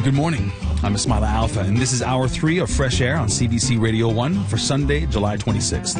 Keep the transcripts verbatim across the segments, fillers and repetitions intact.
Good morning. I'm Ismaila Alpha, and this is Hour three of Fresh Air on C B C Radio one for Sunday, July twenty-sixth.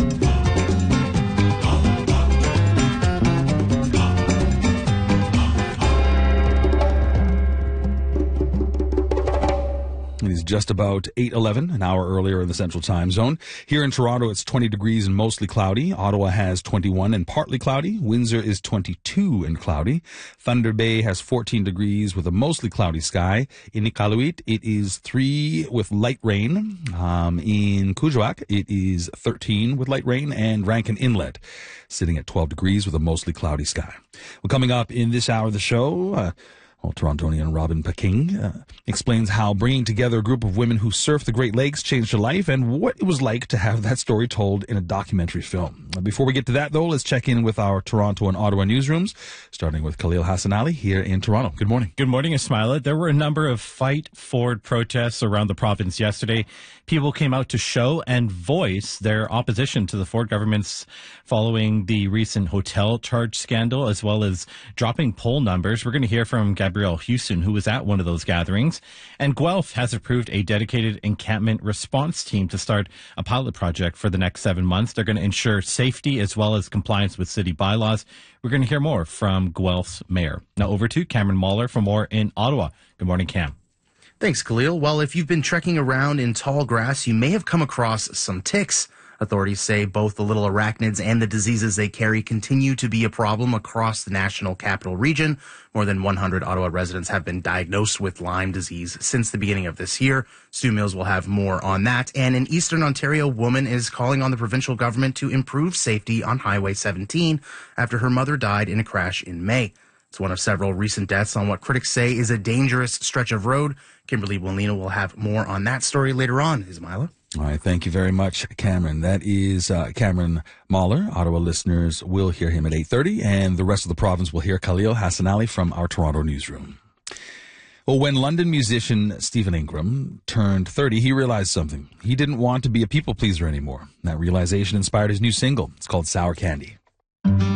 It is just about eight eleven, an hour earlier in the Central Time Zone. Here in Toronto, it's twenty degrees and mostly cloudy. Ottawa has twenty-one and partly cloudy. Windsor is twenty-two and cloudy. Thunder Bay has fourteen degrees with a mostly cloudy sky. In Iqaluit, it is three with light rain. Um, in Kuujjuaq, it is thirteen with light rain. And Rankin Inlet sitting at twelve degrees with a mostly cloudy sky. Well, coming up in this hour of the show... Uh, Well, Torontonian Robin Peking uh, explains how bringing together a group of women who surf the Great Lakes changed her life and what it was like to have that story told in a documentary film. Before we get to that, though, let's check in with our Toronto and Ottawa newsrooms, starting with Khalil Hassanali here in Toronto. Good morning. Good morning, Ismaila. There were a number of Fight Ford protests around the province yesterday. People came out to show and voice their opposition to the Ford government's following the recent hotel charge scandal, as well as dropping poll numbers. We're going to hear from Gabrielle Houston, who was at one of those gatherings. And Guelph has approved a dedicated encampment response team to start a pilot project for the next seven months. They're going to ensure safety as well as compliance with city bylaws. We're going to hear more from Guelph's mayor. Now over to Cameron Mahler for more in Ottawa. Good morning, Cam. Thanks, Khalil. Well, if you've been trekking around in tall grass, you may have come across some ticks. Authorities say both the little arachnids and the diseases they carry continue to be a problem across the National Capital Region. More than one hundred Ottawa residents have been diagnosed with Lyme disease since the beginning of this year. Stu Mills will have more on that. And in Eastern Ontario, a woman is calling on the provincial government to improve safety on Highway seventeen after her mother died in a crash in May. It's one of several recent deaths on what critics say is a dangerous stretch of road. Kimberly Molina will have more on that story later on. Ismaila. All right, thank you very much, Cameron. That is uh, Cameron Mahler. Ottawa listeners will hear him at eight thirty, and the rest of the province will hear Khalil Hassanali from our Toronto newsroom. Well, when London musician Stephen Ingram turned thirty, he realized something. He didn't want to be a people pleaser anymore. That realization inspired his new single. It's called Sour Candy.